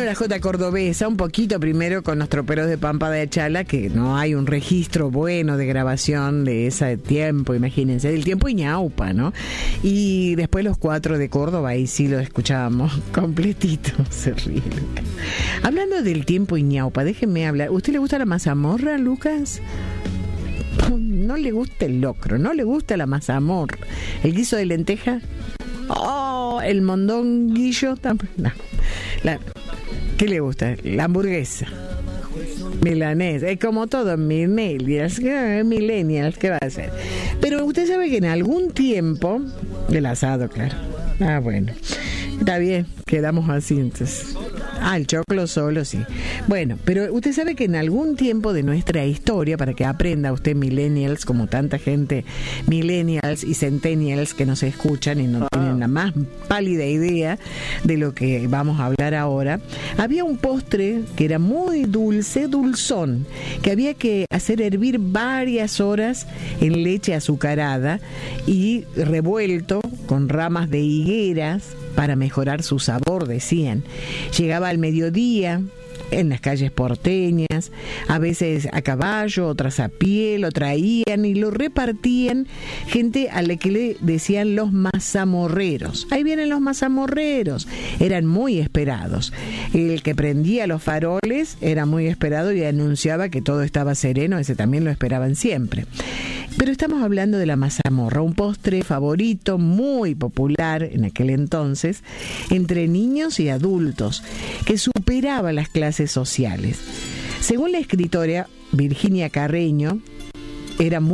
la Jota Cordobesa, un poquito primero con los troperos de Pampa de Achala, que no hay un registro bueno de grabación de ese tiempo, imagínense, del tiempo Iñaupa, ¿no? Y después los 4 de Córdoba, ahí sí lo escuchábamos completito, se ríe. Hablando del tiempo Iñaupa, déjenme hablar. ¿Usted le gusta la mazamorra, Lucas? No le gusta el locro, no le gusta la mazamorra. ¿El guiso de lenteja? Oh, el mondonguillo tampoco. No. ¿Qué le gusta? La hamburguesa. Milanés, es como todo, millennials, ¿qué va a hacer? Pero usted sabe que en algún tiempo, el asado, claro. Ah, bueno, está bien, quedamos así entonces. Ah, el choclo solo, sí. Bueno, pero usted sabe que en algún tiempo de nuestra historia, para que aprenda usted millennials, como tanta gente millennials y centennials que nos escuchan y no tienen la más pálida idea de lo que vamos a hablar ahora, había un postre que era muy dulce, dulzón, que había que hacer hervir varias horas en leche azucarada y revuelto con ramas de higueras para mejorar su sabor, decían. Llegaba al mediodía en las calles porteñas, a veces a caballo, otras a pie, lo traían y lo repartían gente a la que le decían los mazamorreros. Ahí vienen los mazamorreros, eran muy esperados. El que prendía los faroles era muy esperado y anunciaba que todo estaba sereno, ese también lo esperaban siempre. Pero estamos hablando de la mazamorra, un postre favorito muy popular en aquel entonces entre niños y adultos, que superaba las clases sociales. Según la escritora Virginia Carreño, era muy